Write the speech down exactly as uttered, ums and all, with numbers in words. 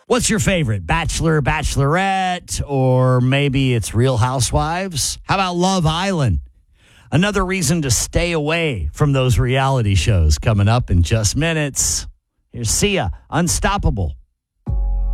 What's your favorite? Bachelor, Bachelorette, or maybe it's Real Housewives? How about Love Island? Another reason to stay away from those reality shows coming up in just minutes. Here's Sia, Unstoppable.